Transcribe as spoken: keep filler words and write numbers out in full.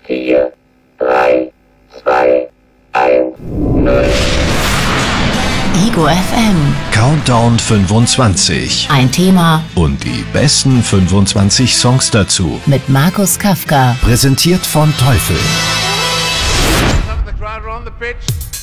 vier, drei, zwei, eins, null. Ego F M. Countdown fünfundzwanzig. Ein Thema Und die besten fünfundzwanzig Songs dazu. mit Markus Kafka. Präsentiert von Teufel. The crowd are on the pitch.